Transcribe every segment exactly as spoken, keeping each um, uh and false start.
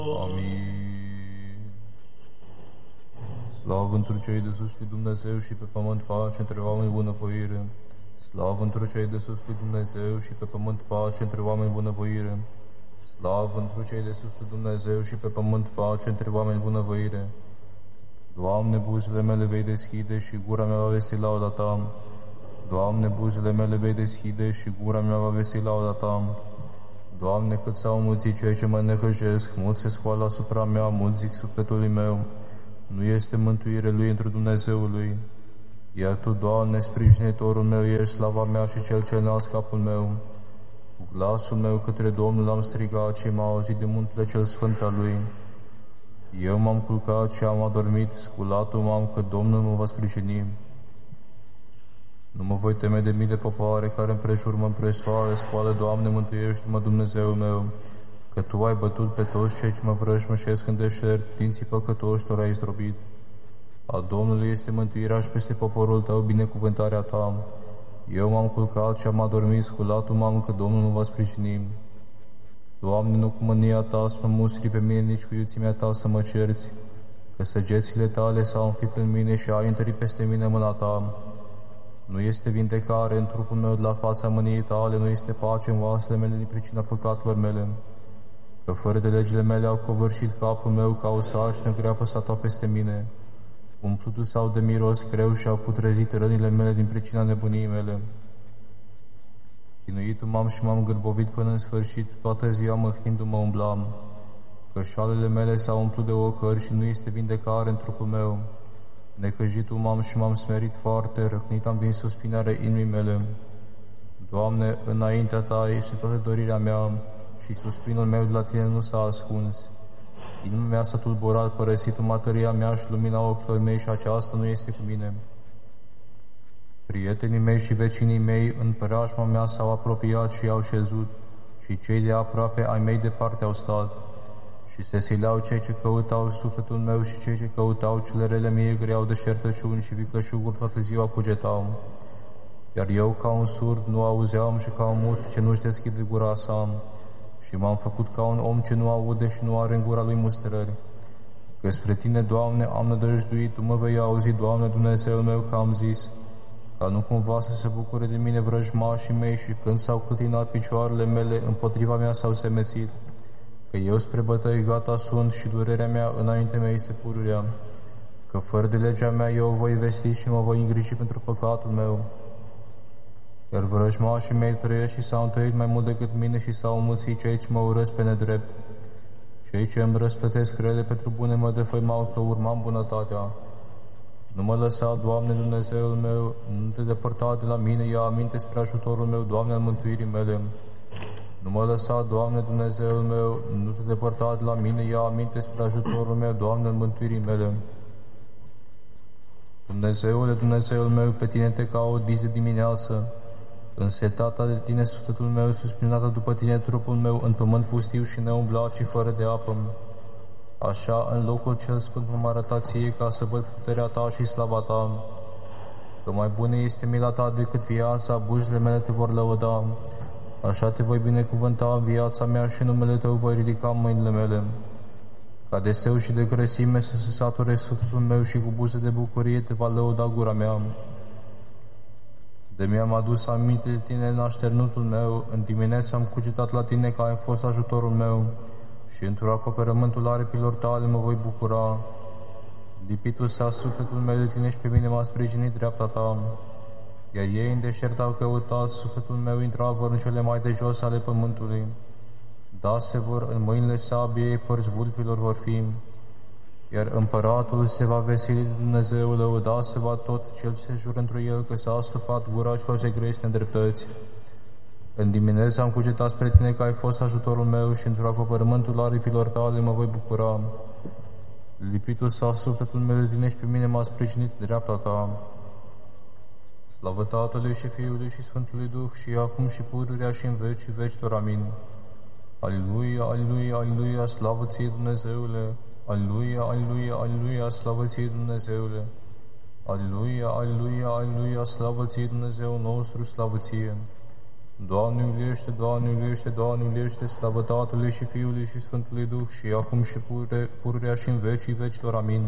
Amin. Slavă întru cei de sus lui Dumnezeu și pe pământ pace între oameni bunăvoire. Slavă întru cei de sus lui Dumnezeu și pe pământ pace între oameni bunăvoire. Slavă întru cei de sus lui Dumnezeu și pe pământ pace între oameni bunăvoire. Doamne, buzele mele vei deschide și gura mea va vesti lauda Ta. Doamne, buzele mele vei deschide și gura mea va vesti lauda Ta. Doamne, cât s-au mulțit cei ce mă necăjesc, mult se scoală asupra mea, mult zic sufletului meu, nu este mântuire lui într Dumnezeului. Iar Tu, Doamne, sprijinitorul meu, ești slava mea și cel ce înalt capul meu. Cu glasul meu către Domnul am strigat și m-a auzit de muntele cel sfânt al Lui. Eu m-am culcat și am adormit, sculatul m-am că Domnul mă va sprijini. Nu mă voi teme de mii de popoare care împrejur mă împresoare, scoală, Doamne, mântuiește-mă, Dumnezeul meu, că Tu ai bătut pe toți cei ce mă vrăjmășesc în deșert, dinții păcătoși Tu ai zdrobit. A Domnului este mântuirea și peste poporul Tău binecuvântarea Ta. Eu m-am culcat și am adormit, sculatul m-am că Domnul mă va sprijini. Doamne, nu cu mânia Ta să mă mustri pe mine, nici cu iuțimea Ta să mă cerți, că săgețile Tale s-au înfipt în mine și ai întărit peste mine mâna Ta. Nu este vindecare în trupul meu de la fața mâniei Tale, nu este pace în oasele mele din pricina păcatelor mele, că fără de legile mele au covârșit capul meu ca o sarcină grea păsat peste mine. Umplutu s-au de miros greu și au putrezit rănile mele din pricina nebuniei mele. Chinuitul m-am și m-am gârbovit până în sfârșit, toată ziua măhnindu-mă umblam, că șalele mele s-au umplut de ocări și nu este vindecare în trupul meu. Necăjitul m-am și m-am smerit foarte, răcnit am din suspinarea inimii mele. Doamne, înaintea Ta este toată dorirea mea și suspinul meu de la Tine nu s-a ascuns. Inima mea s-a tulburat, părăsit materia mea și lumina ochilor mei și aceasta nu este cu mine. Prietenii mei și vecinii mei în preajma mea s-au apropiat și au șezut, și cei de aproape ai mei departe au stat. Și se sileau cei ce căutau sufletul meu și cei ce căutau cele rele mie greau de șertăciuni și vicleșuguri toată ziua cugetau. Iar eu, ca un surd, nu auzeam și ca un mut ce nu-și deschide gura sa, și m-am făcut ca un om ce nu aude și nu are în gura lui mustrări. Că spre Tine, Doamne, am nădăjduit, Tu mă vei auzi, Doamne, Dumnezeul meu, că am zis, ca nu cumva să se bucure de mine vrăjmașii mei și când s-au clătinat picioarele mele, împotriva mea s-au semețit, că eu spre bătăi gata sunt și durerea mea înainte mea este pururea, că fără de legea mea eu voi vesti și mă voi îngriji pentru păcatul meu. Iar vrăjmașii mei trăiesc și s-au întărit mai mult decât mine și s-au înmulțit cei ce mă urăsc pe nedrept. Cei ce îmi răsplătesc rele pentru bune mă defăimau că urmam bunătatea. Nu mă lăsa, Doamne, Dumnezeul meu, nu Te depărta de la mine, ia aminte spre ajutorul meu, Doamne, al mântuirii mele. Nu mă lăsa, Doamne, Dumnezeul meu, nu Te depărta de la mine, ia aminte spre ajutorul meu, Doamne, al mântuirii mele. Dumnezeule, Dumnezeul meu, pe Tine Te caut zi de dimineață, însetata de Tine sufletul meu, suspinată după Tine trupul meu, în pământ pustiu și neumblat și fără de apă. Așa, în locul cel sfânt m-am arătat Ție, ca să văd puterea Ta și slava Ta. Că mai bună este mila Ta decât viața, buzele mele Te vor lăuda. Așa Te voi binecuvânta în viața mea și numele Tău voi ridica în mâinile mele. Ca de seu și de grăsime să se sature sufletul meu și cu buze de bucurie Te va lăuda gura mea. De mi-am adus aminte de Tine în așternutul meu, în dimineața am cugetat la Tine că ai fost ajutorul meu și într-o acoperământul aripilor Tale mă voi bucura. Lipitul s-a sufletul meu de Tine și pe mine m-a sprijinit dreapta Ta. Iar ei în deșert au căutat, sufletul meu intra în cele mai de jos ale pământului. Da, se vor în mâinile sabiei, părți vulpilor vor fi. Iar împăratul se va veseli de Dumnezeu, lăuda se va tot cel ce se jură într el, că s-a astăfat gura și face grei nedreptăți. În dimineața am cugetat spre Tine că ai fost ajutorul meu și într-o acoperământul aripilor Tale mă voi bucura. Lipitul s-a sufletul meu de Tine și pe mine m-a sprijinit dreapta Ta. Slavă Tatălui și Fiului și Sfântului Duh și acum și pururea și în veci și vecilor. Amin. Aliluia, aliluia, aliluia, slavă Ție, Dumnezeule! Aliluia, aliluia, aliluia, slavă Ție, Dumnezeule! Aliluia, aliluia, aliluia, slavă Ție, Dumnezeu nostru, slavă Ție! Doamne iubește, Doamne iubește, Doamne iubește, slavă Tatălui și Fiului și Sfântului Duh, și acum și pure, pururea și în vecii vecilor. Amin.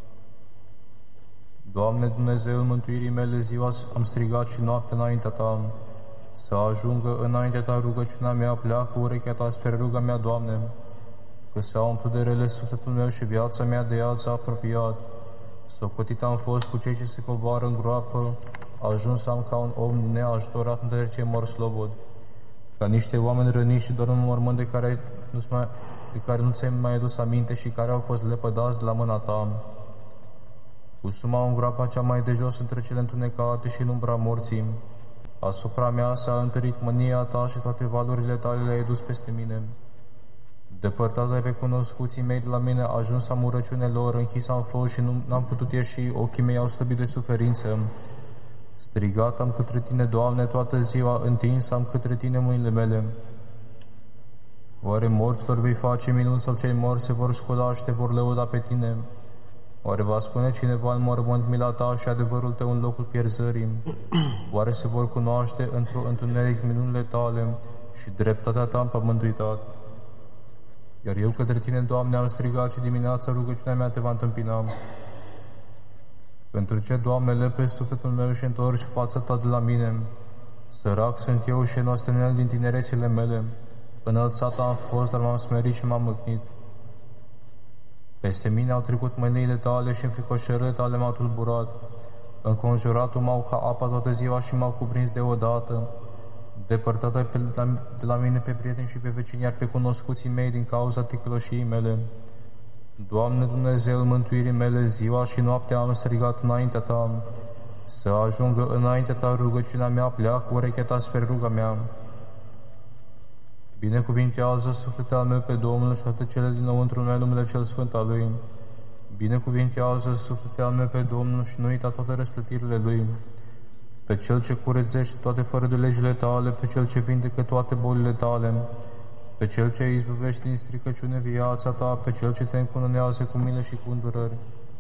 Doamne Dumnezeul mântuirii mele, ziua am strigat și noaptea înaintea Ta. Să ajungă înaintea Ta rugăciunea mea, pleacă urechea Ta spre ruga mea, Doamne, că s-a umplut de rele sufletul meu și viața mea de ea s-a apropiat. Socotit am fost cu cei ce se coboară în groapă, ajuns am ca un om neajutorat între cei mor slobod, ca niște oameni răniți și dorm în mormânt de care nu mai, de care nu ți-ai mai adus aminte și care au fost lepădați de la mâna Ta. Pusuma în groapa cea mai de jos între cele întunecate și în umbra morții. Asupra mea s-a întărit mânia Ta și toate valurile Tale le-ai dus peste mine. Depărtat de recunoscuții mei de la mine, ajuns am urăciune lor, închis am fost și nu am putut ieși, ochii mei au slăbit de suferință. Strigat am către Tine, Doamne, toată ziua, întins am către Tine mâinile mele. Oare morților vei face minuni sau cei morți se vor scola și Te vor lăuda pe Tine? Oare va spune cineva în mormânt mila Ta și adevărul Tău în locul pierzării? Oare se vor cunoaște într-o întuneric minunile Tale și dreptatea Ta în pământ uitat? Iar eu către Tine, Doamne, am strigat și dimineața rugăciunea mea Te va întâmpina. Pentru ce, Doamne, lepezi sufletul meu și întorci fața Ta de la mine? Sărac sunt eu și nostănel din tinerețele mele. Înălțat am fost, dar m-am smerit și m-am mâhnit. Peste mine au trecut mâniile Tale și înfricoșările Tale m-au tulburat. Înconjuratul m-au ca apa toată ziua și m-au cuprins deodată. Depărtată de la mine pe prieteni și pe vecini, iar pe cunoscuții mei din cauza ticăloșiei mele. Doamne Dumnezeul mântuirii mele, ziua și noaptea am strigat înaintea Ta. Să ajungă înaintea Ta rugăciunea mea, pleacă urechea Ta spre ruga mea. Binecuvintează sufletul meu pe Domnul și toate cele dinăuntru meu numele cel sfânt al Lui. Binecuvintează sufletul meu pe Domnul și nu uita toate răsplătirile Lui. Pe Cel ce curățește toate fără de legile Tale, pe Cel ce vindecă toate bolile Tale, pe Cel ce izbăvește din stricăciune viața Ta, pe Cel ce Te încununează cu mile și cu îndurări,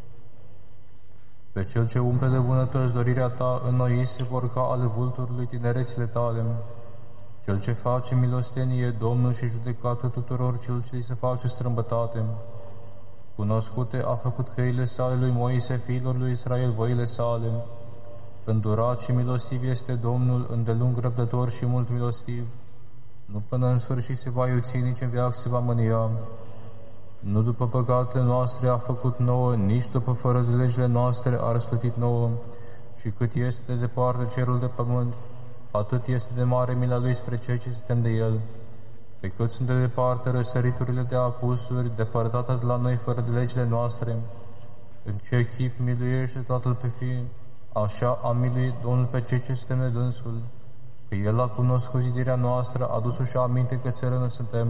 pe Cel ce umple de bunătăți dorirea Ta, înnoi se vor ca ale vulturului tinerețile Tale, Cel ce face milostenie, Domnul și judecată tuturor, Cel ce îi se face strâmbătate. Cunoscute a făcut căile Sale lui Moise, fiilor lui Israel, voile Sale. Îndurat și milostiv este Domnul, îndelung răbdător și mult milostiv. Nu până în sfârșit se va iuți, nici în veac se va mânia. Nu după păcatele noastre a făcut nouă, nici după fără de legile noastre a răsplătit nouă, ci cât este de departe cerul de pământ, atât este de mare mila Lui spre cei ce se tem de El. Pe cât sunt de departe răsăriturile de apusuri, depărtate de la noi fără de legile noastre, în ce chip miluiește Tatăl pe Fiul, așa a miluit Domnul pe cei ce suntem de dânsul, că El a cunoscut zidirea noastră, a dus-o și aminte că țărână suntem.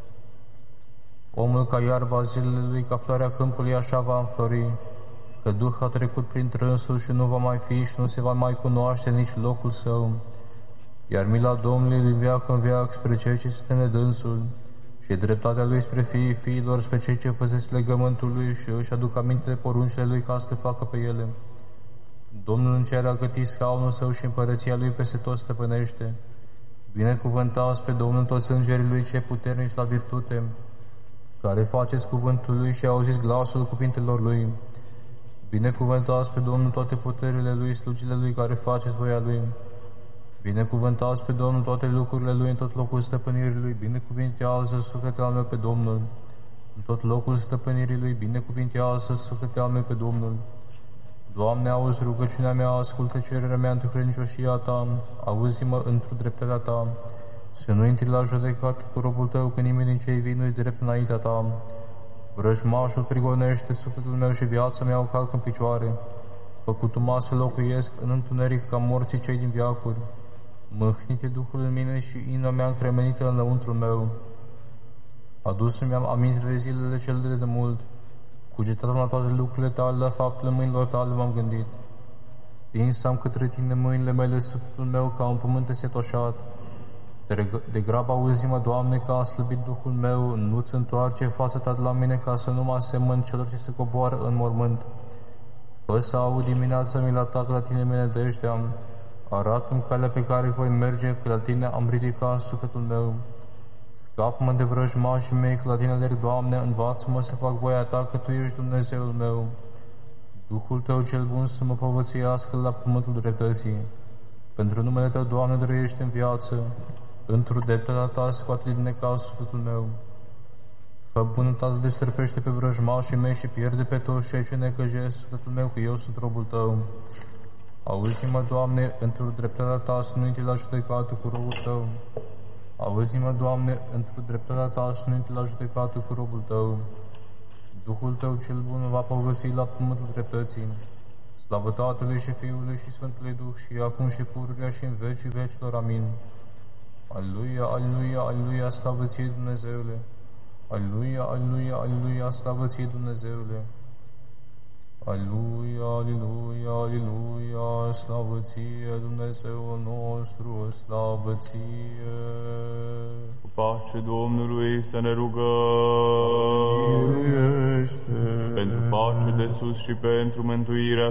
Omul ca iarba zilele lui, ca floarea câmpului, așa va înflori, că Duh a trecut prin trânsul și nu va mai fi și nu se va mai cunoaște nici locul său. Iar mila Domnului din veac în veac spre cei ce suntem de dânsul și dreptatea Lui spre fiii fiilor, spre cei ce păzesc legământul Lui și își aduc aminte de poruncile Lui ca să le facă pe ele. Domnul în cer a gătit scaunul Său și împărăția Lui peste tot stăpânește. Binecuvântați pe Domnul toți îngerii Lui cei puternici la virtute, care faceți cuvântul Lui și auziți glasul cuvintelor Lui. Binecuvântați pe Domnul toate puterile Lui, slugile Lui, care faceți voia Lui. Binecuvântați pe Domnul toate lucrurile Lui în tot locul stăpânirii Lui. Binecuvintează sufletul meu pe Domnul. În tot locul stăpânirii Lui, binecuvintează sufletul meu pe Domnul. Doamne, auzi rugăciunea mea, ascultă cererea mea într-o credincioșia Ta, auzi-mă într-o dreptatea Ta, să nu intri la judecat cu robul Tău, că nimeni din cei vii nu-i drept înaintea Ta. Vrăjmașul prigonește sufletul meu și viața mea o calcă în picioare. Făcut-o să locuiesc în întuneric ca morții cei din veacuri. Mâhnite Duhul în mine și inima mea încremenită înăuntru meu. Adus-mi am aminte de zilele cele de demult. Cugetat la toate lucrurile Tale, la faptele mâinilor Tale m-am gândit. Tins am către Tine mâinile mele, sufletul meu ca un pământ setoșat. De grab auzi-mă, Doamne, că a slăbit Duhul meu, nu-ți întoarce fața Ta de la mine ca să nu mă asemăn celor ce se coboară în mormânt. Fă să aud dimineața mila Ta, că la Tine mă nădejdea. Arată-mi calea pe care voi merge, că la Tine am ridicat sufletul meu. Scapă-mă de vrăjmașii mei, că la Tine alerg, Doamne, învață-mă să fac voia Ta, că Tu ești Dumnezeul meu. Duhul Tău cel bun să mă povățuiască la pământul dreptății. Pentru numele Tău, Doamne, dăruiește în viață, într-o dreptatea Ta scoate din necaz sufletul meu. Fă bunătate de stârpește pe vrăjmașii mei și pierde pe toți cei ce necăjesc sufletul meu, că eu sunt robul Tău. Auzi-mă, Doamne, într-o dreptatea Ta să nu intri la judecată cu robul Tău. Auzi-mă, Doamne, într-o dreptatea Ta să nu intri la judecată cu robul Tău. Duhul Tău cel bun va povăți la pământul dreptății. Slavă Tatălui și Fiului și Sfântului Duh și acum și pururea și în vecii vecilor. Amin. Aleluia, aleluia, aleluia, slavă Ție, Dumnezeule! Aleluia, aleluia, aleluia, slavă Ție, Dumnezeule! Aleluia, aleluia, aleluia, slavă Ție, Dumnezeul nostru, slavă Ție! Cu pace Domnului să ne rugăm! Miluiește! Pentru pace de sus și pentru mântuirea